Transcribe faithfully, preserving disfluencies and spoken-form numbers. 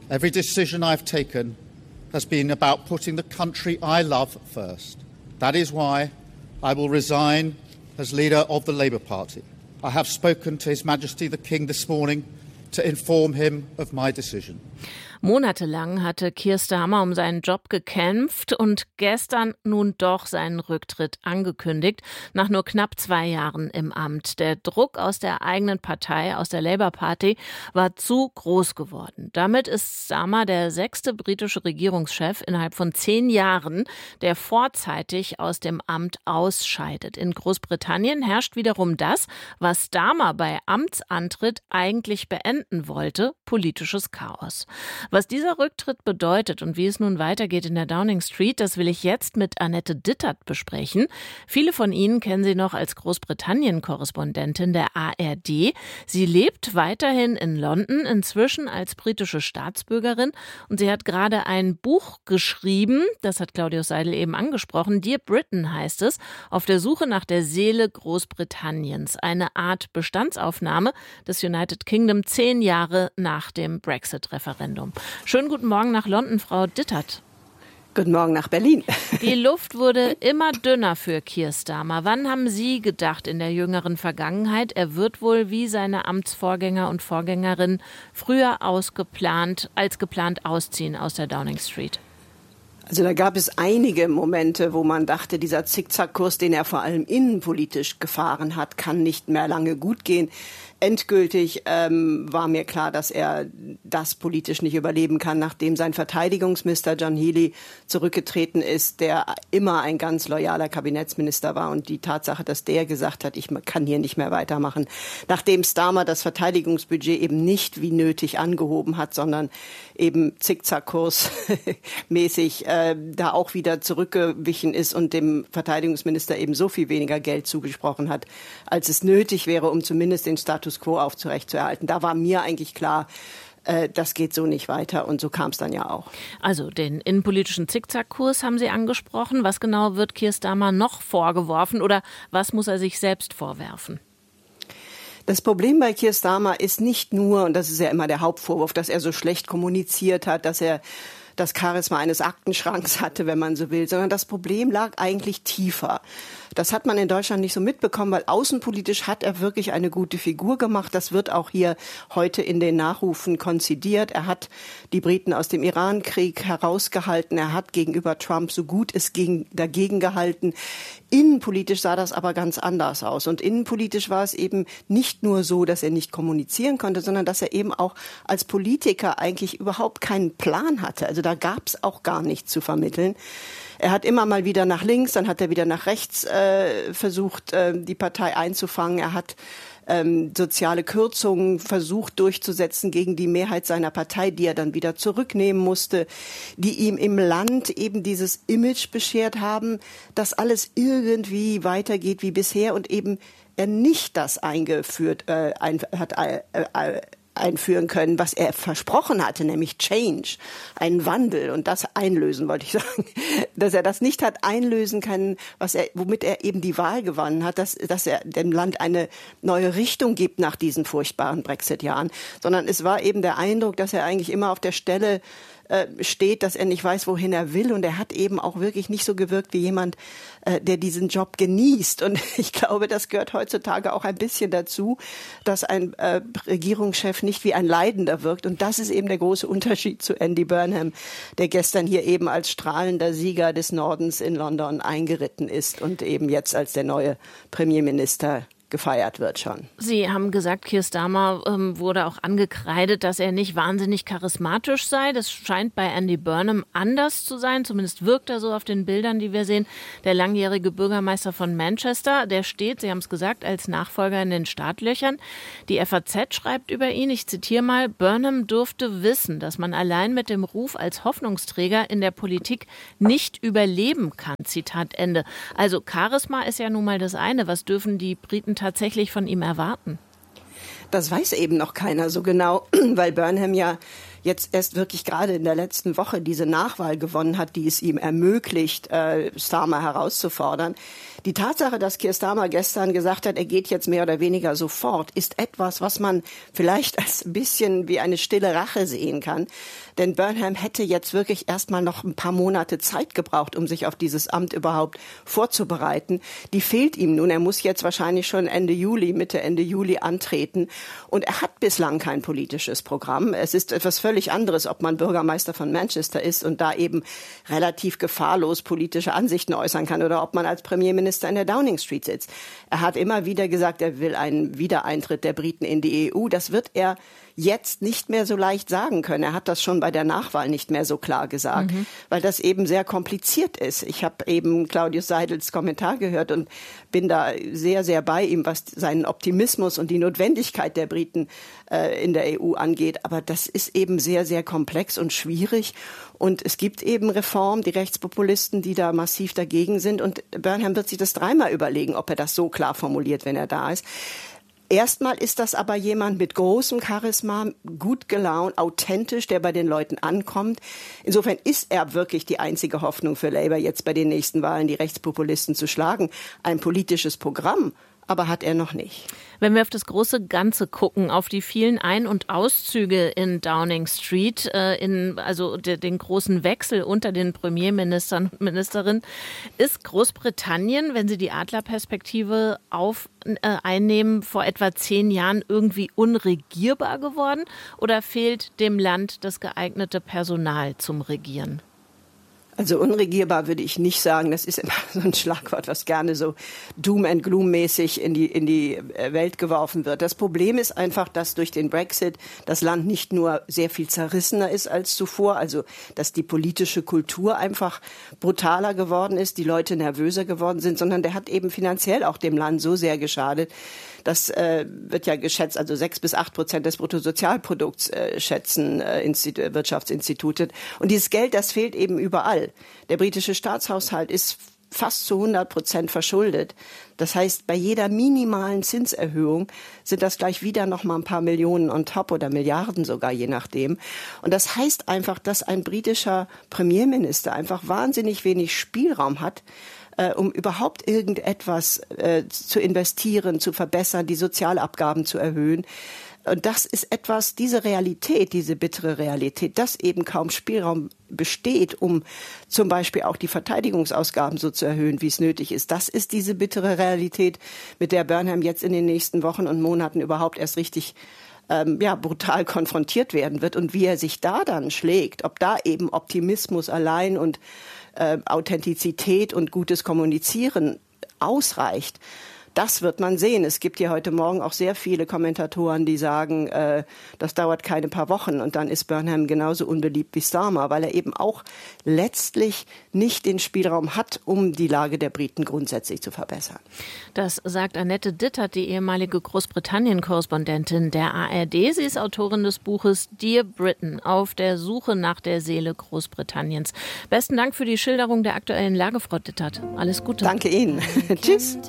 Every decision I've taken has been about putting the country I love first. That is why I will resign as leader of the Labour Party. I have spoken to His Majesty the King this morning to inform him of my decision. Monatelang hatte Keir Starmer um seinen Job gekämpft und gestern nun doch seinen Rücktritt angekündigt, nach nur knapp zwei Jahren im Amt. Der Druck aus der eigenen Partei, aus der Labour Party, war zu groß geworden. Damit ist Starmer der sechste britische Regierungschef innerhalb von zehn Jahren, der vorzeitig aus dem Amt ausscheidet. In Großbritannien herrscht wiederum das, was Starmer bei Amtsantritt eigentlich beenden wollte: politisches Chaos. Was dieser Rücktritt bedeutet und wie es nun weitergeht in der Downing Street, das will ich jetzt mit Annette Dittert besprechen. Viele von Ihnen kennen sie noch als Großbritannien-Korrespondentin der A R D. Sie lebt weiterhin in London, inzwischen als britische Staatsbürgerin, und sie hat gerade ein Buch geschrieben, das hat Claudius Seidel eben angesprochen. Dear Britain heißt es, auf der Suche nach der Seele Großbritanniens. Eine Art Bestandsaufnahme des United Kingdom zehn Jahre nach dem Brexit-Referendum. Schönen guten Morgen nach London, Frau Dittert. Guten Morgen nach Berlin. Die Luft wurde immer dünner für Keir Starmer. Wann haben Sie gedacht in der jüngeren Vergangenheit, er wird wohl wie seine Amtsvorgänger und Vorgängerin früher ausgeplant, als geplant ausziehen aus der Downing Street? Also da gab es einige Momente, wo man dachte, dieser Zickzackkurs, den er vor allem innenpolitisch gefahren hat, kann nicht mehr lange gut gehen. Endgültig ähm, war mir klar, dass er das politisch nicht überleben kann, nachdem sein Verteidigungsminister John Healey zurückgetreten ist, der immer ein ganz loyaler Kabinettsminister war, und die Tatsache, dass der gesagt hat, ich kann hier nicht mehr weitermachen, nachdem Starmer das Verteidigungsbudget eben nicht wie nötig angehoben hat, sondern eben Zickzackkurs mäßig äh, da auch wieder zurückgewichen ist und dem Verteidigungsminister eben so viel weniger Geld zugesprochen hat, als es nötig wäre, um zumindest den Status quo aufrechtzuerhalten. Da war mir eigentlich klar, äh, das geht so nicht weiter, und so kam es dann ja auch. Also den innenpolitischen Zickzackkurs haben Sie angesprochen. Was genau wird Keir Starmer noch vorgeworfen, oder was muss er sich selbst vorwerfen? Das Problem bei Keir Starmer ist nicht nur, und das ist ja immer der Hauptvorwurf, dass er so schlecht kommuniziert hat, dass er das Charisma eines Aktenschranks hatte, wenn man so will, sondern das Problem lag eigentlich tiefer. Das hat man in Deutschland nicht so mitbekommen, weil außenpolitisch hat er wirklich eine gute Figur gemacht. Das wird auch hier heute in den Nachrufen konzidiert. Er hat die Briten aus dem Irankrieg herausgehalten. Er hat gegenüber Trump so gut es ging dagegen gehalten. Innenpolitisch sah das aber ganz anders aus. Und innenpolitisch war es eben nicht nur so, dass er nicht kommunizieren konnte, sondern dass er eben auch als Politiker eigentlich überhaupt keinen Plan hatte. Also da gab es auch gar nichts zu vermitteln. Er hat immer mal wieder nach links, dann hat er wieder nach rechts äh, versucht, äh, die Partei einzufangen. Er hat ähm, soziale Kürzungen versucht durchzusetzen gegen die Mehrheit seiner Partei, die er dann wieder zurücknehmen musste, die ihm im Land eben dieses Image beschert haben, dass alles irgendwie weitergeht wie bisher, und eben er nicht das eingeführt äh, ein, hat äh, äh, einführen können, was er versprochen hatte, nämlich Change, einen Wandel, und das einlösen, wollte ich sagen, dass er das nicht hat einlösen können, was er, womit er eben die Wahl gewonnen hat, dass, dass er dem Land eine neue Richtung gibt nach diesen furchtbaren Brexit-Jahren, sondern es war eben der Eindruck, dass er eigentlich immer auf der Stelle steht, dass er nicht weiß, wohin er will, und er hat eben auch wirklich nicht so gewirkt wie jemand, der diesen Job genießt, und ich glaube, das gehört heutzutage auch ein bisschen dazu, dass ein äh, Regierungschef nicht wie ein Leidender wirkt, und das ist eben der große Unterschied zu Andy Burnham, der gestern hier eben als strahlender Sieger des Nordens in London eingeritten ist und eben jetzt als der neue Premierminister gefeiert wird schon. Sie haben gesagt, Keir Starmer ähm, wurde auch angekreidet, dass er nicht wahnsinnig charismatisch sei. Das scheint bei Andy Burnham anders zu sein. Zumindest wirkt er so auf den Bildern, die wir sehen. Der langjährige Bürgermeister von Manchester, der steht, Sie haben es gesagt, als Nachfolger in den Startlöchern. Die F A Z schreibt über ihn, ich zitiere mal, Burnham dürfte wissen, dass man allein mit dem Ruf als Hoffnungsträger in der Politik nicht überleben kann. Zitat Ende. Also Charisma ist ja nun mal das eine. Was dürfen die Briten tatsächlich von ihm erwarten? Das weiß eben noch keiner so genau, weil Burnham ja jetzt erst wirklich gerade in der letzten Woche diese Nachwahl gewonnen hat, die es ihm ermöglicht, äh, Starmer herauszufordern. Die Tatsache, dass Keir Starmer gestern gesagt hat, er geht jetzt mehr oder weniger sofort, ist etwas, was man vielleicht als ein bisschen wie eine stille Rache sehen kann. Denn Burnham hätte jetzt wirklich erstmal noch ein paar Monate Zeit gebraucht, um sich auf dieses Amt überhaupt vorzubereiten. Die fehlt ihm nun. Er muss jetzt wahrscheinlich schon Ende Juli, Mitte Ende Juli antreten. Und er hat bislang kein politisches Programm. Es ist etwas völlig anderes, ob man Bürgermeister von Manchester ist und da eben relativ gefahrlos politische Ansichten äußern kann oder ob man als Premierminister in der Downing Street sitzt. Er hat immer wieder gesagt, er will einen Wiedereintritt der Briten in die E U. Das wird er jetzt nicht mehr so leicht sagen können. Er hat das schon bei der Nachwahl nicht mehr so klar gesagt, mhm. weil das eben sehr kompliziert ist. Ich habe eben Claudius Seidels Kommentar gehört und bin da sehr, sehr bei ihm, was seinen Optimismus und die Notwendigkeit der Briten äh, in der E U angeht. Aber das ist eben sehr, sehr komplex und schwierig. Und es gibt eben Reformen, die Rechtspopulisten, die da massiv dagegen sind. Und Burnham wird sich das dreimal überlegen, ob er das so klar formuliert, wenn er da ist. Erstmal ist das aber jemand mit großem Charisma, gut gelaunt, authentisch, der bei den Leuten ankommt. Insofern ist er wirklich die einzige Hoffnung für Labour, jetzt bei den nächsten Wahlen die Rechtspopulisten zu schlagen. Ein politisches Programm aber hat er noch nicht. Wenn wir auf das große Ganze gucken, auf die vielen Ein- und Auszüge in Downing Street, äh, in, also de, den großen Wechsel unter den Premierministern und Ministerinnen, ist Großbritannien, wenn Sie die Adlerperspektive auf, äh, einnehmen, vor etwa zehn Jahren irgendwie unregierbar geworden oder fehlt dem Land das geeignete Personal zum Regieren? Also unregierbar würde ich nicht sagen. Das ist immer so ein Schlagwort, was gerne so Doom and Gloom mäßig in die, in die Welt geworfen wird. Das Problem ist einfach, dass durch den Brexit das Land nicht nur sehr viel zerrissener ist als zuvor, also dass die politische Kultur einfach brutaler geworden ist, die Leute nervöser geworden sind, sondern der hat eben finanziell auch dem Land so sehr geschadet. Das äh, wird ja geschätzt, also sechs bis acht Prozent des Bruttosozialprodukts äh, schätzen äh, Institu- Wirtschaftsinstitute. Und dieses Geld, das fehlt eben überall. Der britische Staatshaushalt ist fast zu hundert Prozent verschuldet. Das heißt, bei jeder minimalen Zinserhöhung sind das gleich wieder noch mal ein paar Millionen on top oder Milliarden sogar, je nachdem. Und das heißt einfach, dass ein britischer Premierminister einfach wahnsinnig wenig Spielraum hat, Äh, um überhaupt irgendetwas äh, zu investieren, zu verbessern, die Sozialabgaben zu erhöhen. Und das ist etwas, diese Realität, diese bittere Realität, dass eben kaum Spielraum besteht, um zum Beispiel auch die Verteidigungsausgaben so zu erhöhen, wie es nötig ist. Das ist diese bittere Realität, mit der Burnham jetzt in den nächsten Wochen und Monaten überhaupt erst richtig ähm, ja, brutal konfrontiert werden wird. Und wie er sich da dann schlägt, ob da eben Optimismus allein und äh, Authentizität und gutes Kommunizieren ausreicht, das wird man sehen. Es gibt ja heute Morgen auch sehr viele Kommentatoren, die sagen, äh, das dauert keine paar Wochen und dann ist Burnham genauso unbeliebt wie Starmer, weil er eben auch letztlich nicht den Spielraum hat, um die Lage der Briten grundsätzlich zu verbessern. Das sagt Annette Dittert, die ehemalige Großbritannien-Korrespondentin der A R D. Sie ist Autorin des Buches Dear Britain, auf der Suche nach der Seele Großbritanniens. Besten Dank für die Schilderung der aktuellen Lage, Frau Dittert. Alles Gute. Danke Ihnen. Tschüss.